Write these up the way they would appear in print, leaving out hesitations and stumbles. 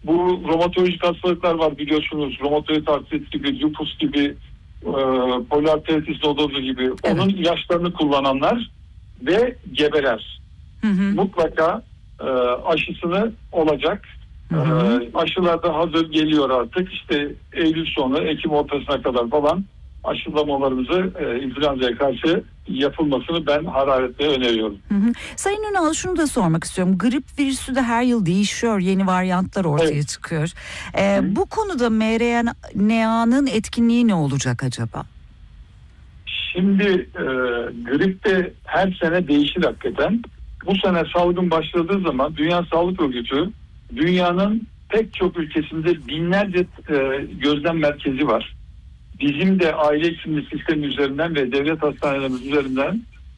Bu romatolojik hastalıklar var biliyorsunuz. Romatoid artrit gibi, lupus gibi, poliarteritis nodozu gibi. Evet. Onun ilaçlarını kullananlar ve gebeler. Mutlaka aşısını olacak. Aşılar da hazır geliyor artık. İşte Eylül sonu, Ekim ortasına kadar falan aşılamalarımızı influenza'ya karşı yapılmasını ben hararetle öneriyorum. Sayın Ünal, şunu da sormak istiyorum. Grip virüsü de her yıl değişiyor. Yeni varyantlar ortaya çıkıyor. Bu konuda mRNA'nın etkinliği ne olacak acaba? Şimdi gripte her sene değişir hakikaten. Bu sene salgın başladığı zaman Dünya Sağlık Örgütü dünyanın pek çok ülkesinde binlerce gözlem merkezi var. Bizim de aile hekimliği sistemi üzerinden ve devlet hastanelerimiz üzerinden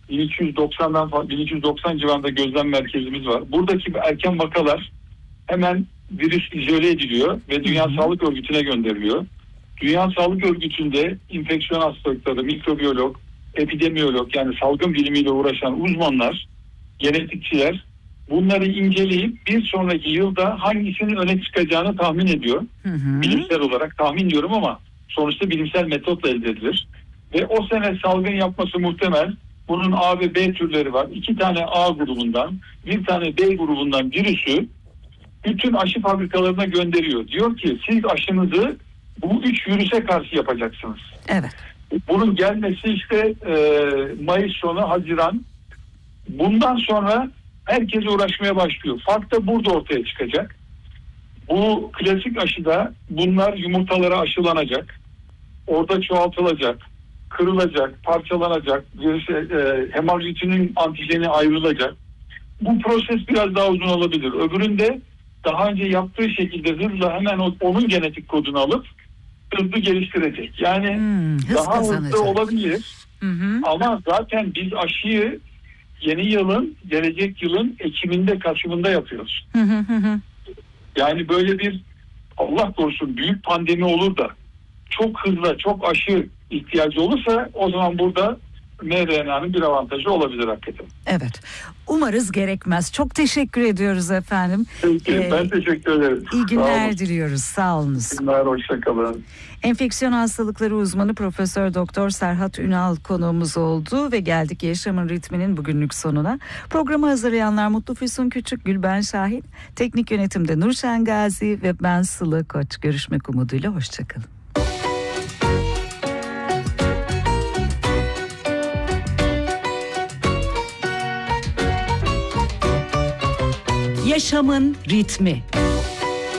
1290 civarında gözlem merkezimiz var. Buradaki erken vakalar hemen virüs izole ediliyor ve Dünya Sağlık Örgütü'ne gönderiliyor. Dünya Sağlık Örgütü'nde infeksiyon hastalıkları, mikrobiyolog, epidemiyolog yani salgın bilimiyle uğraşan uzmanlar, genetikçiler bunları inceleyip bir sonraki yılda hangisinin öne çıkacağını tahmin ediyor. Bilimsel olarak tahmin diyorum ama sonuçta bilimsel metotla elde edilir. Ve o sene salgın yapması muhtemel. Bunun A ve B türleri var. 2 tane A grubundan, 1 tane B grubundan virüsü bütün aşı fabrikalarına gönderiyor. Diyor ki siz aşınızı bu 3 virüse karşı yapacaksınız. Evet. Bunun gelmesi işte Mayıs sonu, Haziran. Bundan sonra herkes uğraşmaya başlıyor. Fark da burada ortaya çıkacak. Bu klasik aşıda bunlar yumurtalara aşılanacak. Orada çoğaltılacak, kırılacak, parçalanacak. Hemorajinin antijeni ayrılacak. Bu proses biraz daha uzun olabilir. Öbüründe daha önce yaptığı şekilde hızla hemen onun genetik kodunu alıp hızlı geliştirecek. Yani daha hızlı olabilir. Ama zaten biz aşıyı yeni yılın, gelecek yılın Ekim'inde, Kasım'ında yapıyoruz. Yani böyle bir Allah korusun büyük pandemi olur da çok hızlı, çok aşı ihtiyacı olursa o zaman burada mRNA'nın bir avantajı olabilir hakikaten. Evet. Umarız gerekmez. Çok teşekkür ediyoruz efendim. Peki, ben teşekkür ederim. İyi günler diliyoruz. Sağ olunuz. İyi günler, hoşçakalın. Enfeksiyon hastalıkları uzmanı Profesör Doktor Serhat Ünal konuğumuz oldu ve geldik Yaşamın Ritmi'nin bugünlük sonuna. Programı hazırlayanlar Mutlu Füsun Küçük, Gülben Şahin, teknik yönetimde Nurşen Gazi ve ben Sıla Koç. Görüşmek umuduyla, hoşçakalın. Yaşamın Ritmi.